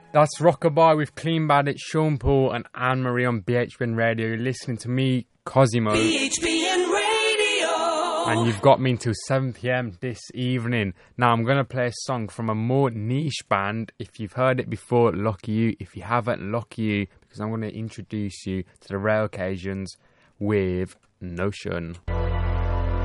That's Rockabye with Clean Bandit, Sean Paul and Anne-Marie on BHBN Radio. You're listening to me, Cosimo. BHBN Radio! And you've got me until 7pm this evening. Now I'm going to play a song from a more niche band. If you've heard it before, lucky you. If you haven't, lucky you. Because I'm going to introduce you to the Rare Occasions with Notion.